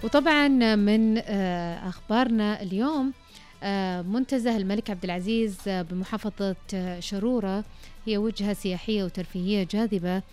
وطبعا من أخبارنا اليوم منتزه الملك عبد العزيز بمحافظة شرورة هي وجهة سياحية وترفيهية جاذبة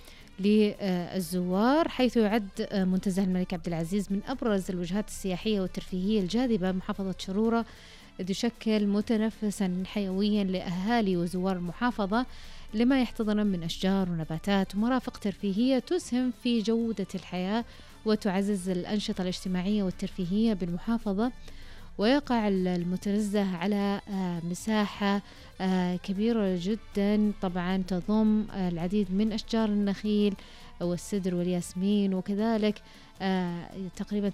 للزوار، حيث يعد منتزه الملك عبد العزيز من أبرز الوجهات السياحية والترفيهية الجاذبة بمحافظة شرورة، إذ يشكل متنفسا حيويا لأهالي وزوار المحافظة لما يحتضن من أشجار ونباتات ومرافق ترفيهية تسهم في جودة الحياة وتعزز الأنشطة الاجتماعية والترفيهية بالمحافظة. ويقع المتنزه على مساحة كبيرة جدا، طبعا تضم العديد من أشجار النخيل والسدر والياسمين، وكذلك تقريبا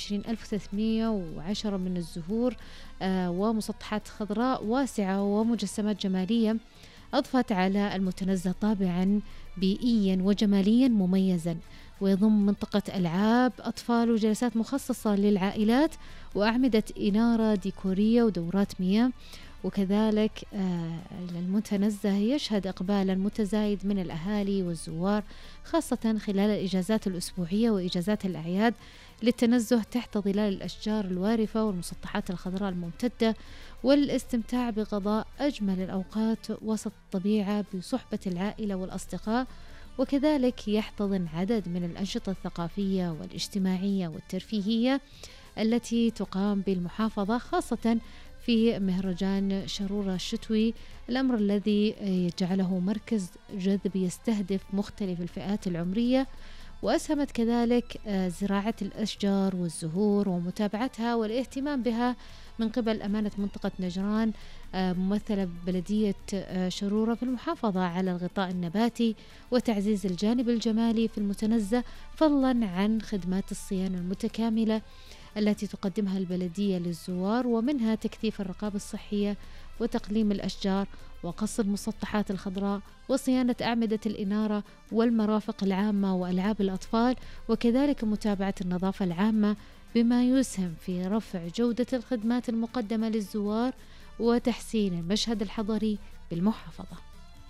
23,310 من الزهور ومسطحات خضراء واسعة ومجسمات جمالية أضفت على المتنزه طابعا بيئيا وجماليا مميزا. ويضم منطقة ألعاب أطفال وجلسات مخصصة للعائلات وأعمدة إنارة ديكورية ودورات مياه. وكذلك المتنزه يشهد إقبالا متزايد من الأهالي والزوار، خاصة خلال الإجازات الأسبوعية وإجازات الأعياد، للتنزه تحت ظلال الأشجار الوارفة والمسطحات الخضراء الممتدة، والاستمتاع بقضاء أجمل الأوقات وسط الطبيعة بصحبة العائلة والأصدقاء. وكذلك يحتضن عدد من الأنشطة الثقافية والاجتماعية والترفيهية التي تقام بالمحافظة، خاصة في مهرجان شرورة الشتوي، الأمر الذي يجعله مركز جذب يستهدف مختلف الفئات العمرية. وأسهمت كذلك زراعة الأشجار والزهور ومتابعتها والاهتمام بها من قبل أمانة منطقة نجران ممثلة ببلدية شرورة في المحافظة على الغطاء النباتي وتعزيز الجانب الجمالي في المتنزه، فضلا عن خدمات الصيانة المتكاملة التي تقدمها البلدية للزوار، ومنها تكثيف الرقابة الصحية وتقليم الأشجار وقص المسطحات الخضراء وصيانة أعمدة الإنارة والمرافق العامة وألعاب الأطفال، وكذلك متابعة النظافة العامة، بما يسهم في رفع جودة الخدمات المقدمة للزوار وتحسين المشهد الحضري بالمحافظة.